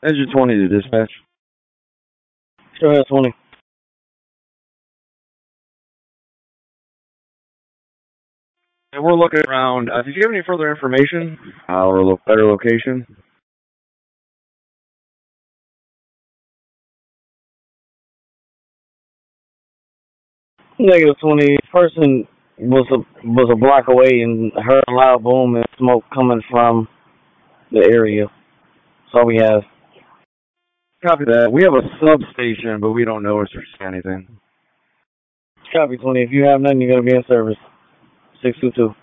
Engine 20 to dispatch. Go ahead, 20. And we're looking around. Did you have any further information or a better location? Negative 20. Person was a block away and heard a loud boom and smoke coming from the area. That's all we have. Copy that. We have a substation, but we don't know if there's anything. Copy 20. If you have nothing, you're going to be in service. 622.